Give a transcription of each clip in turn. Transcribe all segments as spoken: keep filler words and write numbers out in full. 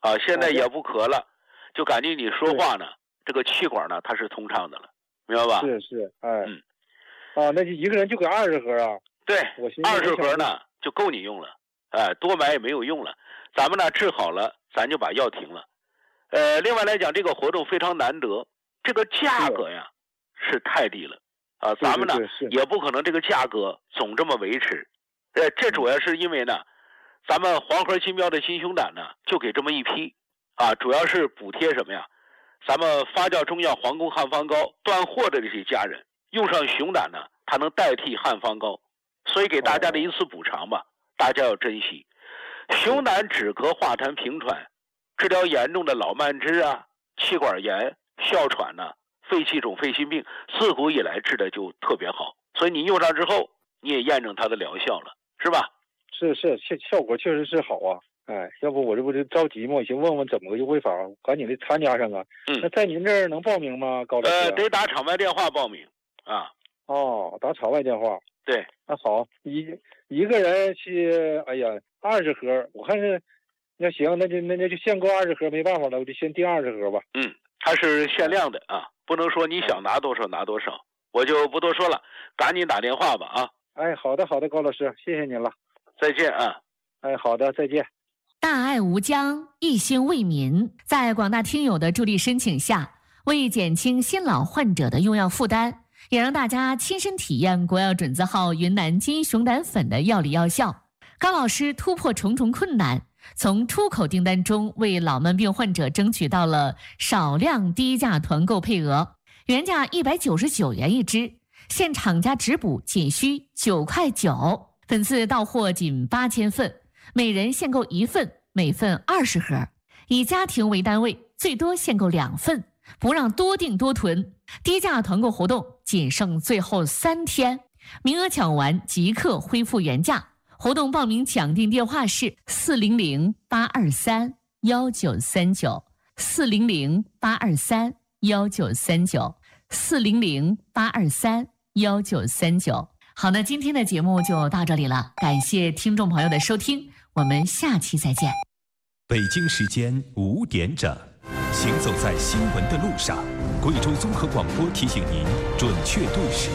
啊，现在也不咳了，就感觉你说话呢，这个气管呢它是通畅的了，明白吧？ 是是，哎， 嗯， 啊，那就一个人就给二十盒啊？ 对， 我二十盒呢就够你用了，哎，多买也没有用了。咱们呢治好了，咱就把药停了。呃，另外来讲，这个活动非常难得，这个价格呀是太低了啊，咱们呢也不可能这个价格总这么维持。呃，这主要是因为呢，咱们黄河金标的金熊胆呢就给这么一批啊，主要是补贴什么呀？咱们发酵中药皇宫汉方膏断货的这些家人用上熊胆呢，它能代替汉方膏。所以给大家的一次补偿吧，大家要珍惜。熊胆止咳化痰平喘，治疗严重的老慢支啊、气管炎、哮喘呐、啊、肺气肿、肺心病，自古以来治的就特别好。所以你用上之后，你也验证它的疗效了，是吧？ 是是，效效果确实是好啊。哎，要不我这不就着急吗？我寻问问怎么个优惠法，赶紧的参加上啊。 嗯， 那在您这儿能报名吗，高老师？ 呃，得打场外电话报名啊。 哦，打场外电话。 对， 那好，一一个人去，哎呀，二十盒，我看是，那行，那就那那就限购二十盒，没办法了，我就先订二十盒吧。 嗯，它是限量的啊，不能说你想拿多少拿多少，我就不多说了，赶紧打电话吧啊。 哎，好的好的，高老师，谢谢您了， 再见啊。 哎，好的，再见。 大爱无疆，一心为民，在广大听友的助力申请下，为减轻新老患者的用药负担，也让大家亲身体验国药准字号云南金熊胆粉的药理药效。高老师突破重重困难，从出口订单中为老慢病患者争取到了少量低价团购配额，原价一百九十九元一支，现厂家直补仅需九块九，粉次到货仅八千份，每人限购一份，每份二十盒，以家庭为单位，最多限购两份，不让多订多囤。低价团购活动仅剩最后三天，名额抢完即刻恢复原价。活动报名抢订电话是四零零八二三幺九三九，四零零八二三幺九三九，四零零八二三幺九三九。好，那今天的节目就到这里了，感谢听众朋友的收听，我们下期再见。 北京时间五点整，行走在新闻的路上，贵州综合广播提醒您准确对时。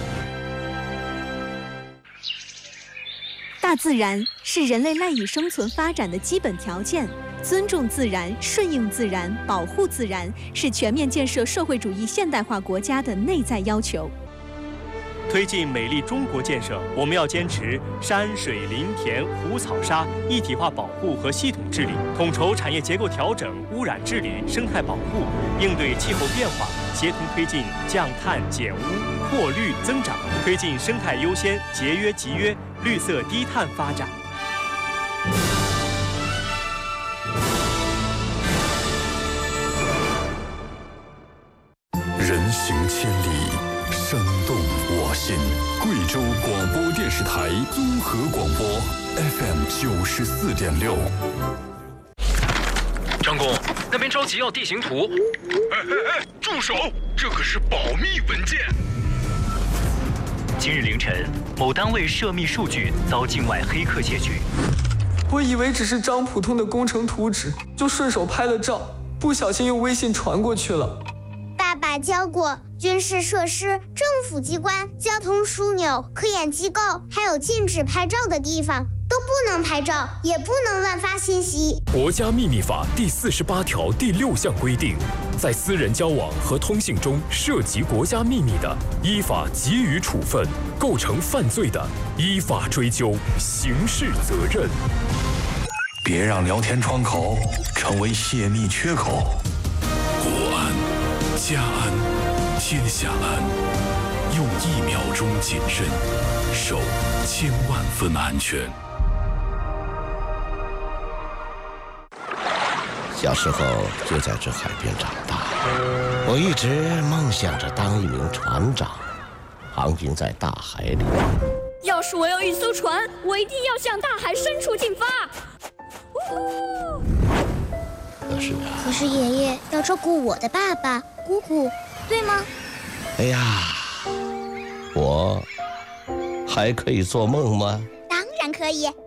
大自然是人类赖以生存发展的基本条件，尊重自然、顺应自然、保护自然是全面建设社会主义现代化国家的内在要求。 推进美丽中国建设，我们要坚持山水林田湖草沙一体化保护和系统治理，统筹产业结构调整、污染治理、生态保护，应对气候变化，协同推进降碳减污、扩绿增长，推进生态优先、节约集约、绿色低碳发展。 人行千里，声动我心。贵州广播电视台综合广播 F M 九十四点六。 张工，那边着急要地形图。 哎哎哎，住手！这可是保密文件。 今日凌晨，某单位涉密数据遭境外黑客窃取。 我以为只是张普通的工程图纸，就顺手拍了照，不小心用微信传过去了。 爸爸教过，军事设施、政府机关、交通枢纽、科研机构，还有禁止拍照的地方，都不能拍照，也不能乱发信息。 国家秘密法第四十八条第六项规定，在私人交往和通信中涉及国家秘密的，依法给予处分；构成犯罪的，依法追究刑事责任。 别让聊天窗口成为泄密缺口。 国安、家安、天下安，用一秒钟谨慎，守千万分安全。 小时候就在这海边长大，我一直梦想着当一名船长，航行在大海里。 要是我有一艘船，我一定要向大海深处进发。 可是啊， 可是爷爷要照顾我的爸爸、姑姑，对吗？ 哎呀，我还可以做梦吗？ 当然可以。